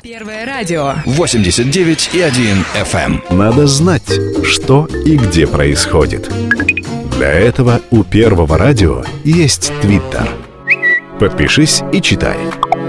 Первое радио. 89,1 FM. Надо знать, что и где происходит. Для этого у Первого радио есть Твиттер. Подпишись и читай.